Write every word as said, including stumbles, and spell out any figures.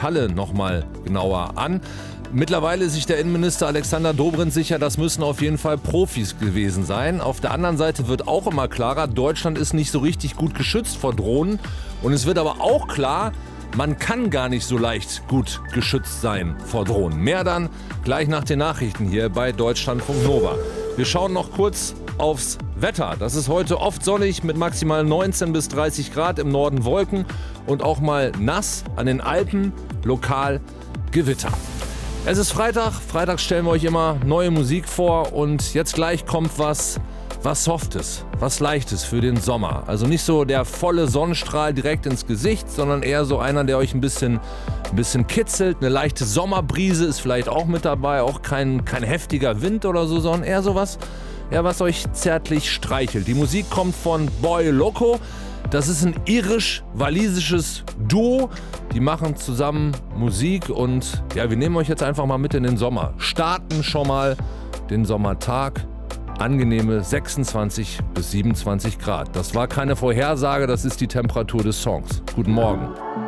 Halle nochmal genauer an. Mittlerweile ist sich der Innenminister Alexander Dobrindt sicher, das müssen auf jeden Fall Profis gewesen sein. Auf der anderen Seite wird auch immer klarer, Deutschland ist nicht so richtig gut geschützt vor Drohnen. Und es wird aber auch klar, man kann gar nicht so leicht gut geschützt sein vor Drohnen. Mehr dann gleich nach den Nachrichten hier bei Deutschlandfunk Nova. Wir schauen noch kurz aufs Wetter. Das ist heute oft sonnig mit maximal neunzehn bis dreißig Grad, im Norden Wolken und auch mal nass, an den Alpen lokal Gewitter. Es ist Freitag, Freitag stellen wir euch immer neue Musik vor und jetzt gleich kommt was, was Softes, was Leichtes für den Sommer. Also nicht so der volle Sonnenstrahl direkt ins Gesicht, sondern eher so einer, der euch ein bisschen, ein bisschen kitzelt. Eine leichte Sommerbrise ist vielleicht auch mit dabei, auch kein, kein heftiger Wind oder so, sondern eher sowas, ja, was euch zärtlich streichelt. Die Musik kommt von Boy Loco. Das ist ein irisch-walisisches Duo. Die machen zusammen Musik und ja, wir nehmen euch jetzt einfach mal mit in den Sommer. Starten schon mal den Sommertag. Angenehme sechsundzwanzig bis siebenundzwanzig Grad. Das war keine Vorhersage, das ist die Temperatur des Songs. Guten Morgen.